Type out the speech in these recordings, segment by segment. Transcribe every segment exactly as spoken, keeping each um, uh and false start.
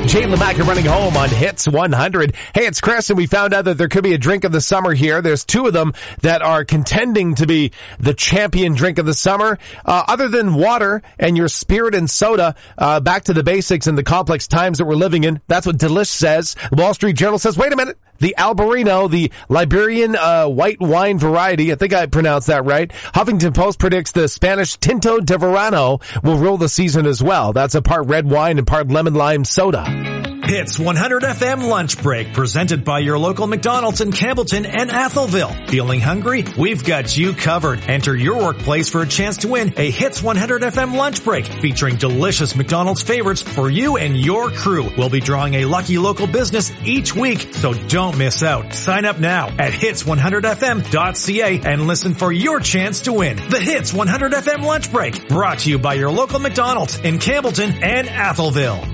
Jay LeMac running home on Hits one hundred. Hey, it's Chris, and we found out that there could be a drink of the summer here. There's two of them that are contending to be the champion drink of the summer. Uh, other than water and your spirit and soda, uh, back to the basics in the complex times that we're living in. That's what Delish says. Wall Street Journal says, wait a minute. The Albarino, the Liberian uh, white wine variety, I think I pronounced that right. Huffington Post predicts the Spanish Tinto de Verano will rule the season as well. That's a part red wine and part lemon lime soda. Hits one hundred F M Lunch Break, presented by your local McDonald's in Campbellton and Atholville. Feeling hungry? We've got you covered. Enter your workplace for a chance to win a Hits one hundred F M Lunch Break featuring delicious McDonald's favorites for you and your crew. We'll be drawing a lucky local business each week, so don't miss out. Sign up now at hits one hundred f m dot c a and listen for your chance to win the Hits one hundred F M Lunch Break, brought to you by your local McDonald's in Campbellton and Atholville.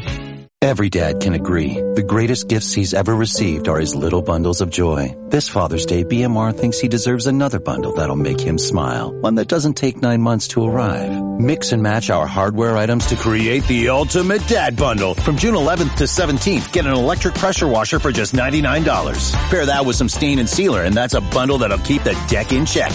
Every dad can agree the greatest gifts he's ever received are his little bundles of joy. This Father's Day, B M R thinks he deserves another bundle that'll make him smile, one that doesn't take nine months to arrive. Mix and match our hardware items to create the ultimate dad bundle. From June eleventh to seventeenth, get an electric pressure washer for just ninety-nine dollars. Pair that with some stain and sealer, and that's a bundle that'll keep the deck in check.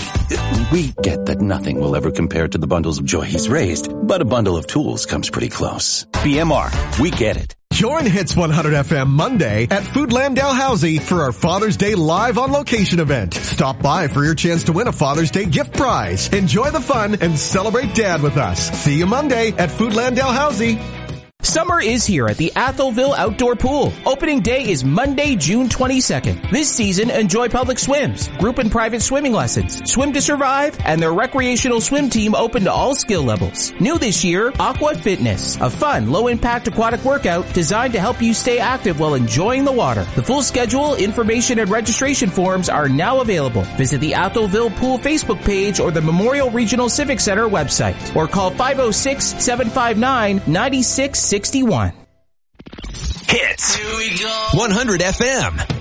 We get that nothing will ever compare to the bundles of joy he's raised, but a bundle of tools comes pretty close. B M R, we get it. Join Hits one hundred F M Monday at Foodland Dalhousie for our Father's Day live on location event. Stop by for your chance to win a Father's Day gift prize. Enjoy the fun and celebrate Dad with us. See you Monday at Foodland Dalhousie. Summer is here at the Atholville Outdoor Pool. Opening day is Monday, June twenty-second. This season, enjoy public swims, group and private swimming lessons, swim to survive, and their recreational swim team open to all skill levels. New this year, Aqua Fitness, a fun, low-impact aquatic workout designed to help you stay active while enjoying the water. The full schedule, information, and registration forms are now available. Visit the Atholville Pool Facebook page or the Memorial Regional Civic Center website, or call five oh six, seven five nine, nine six six one. Hits one hundred F M.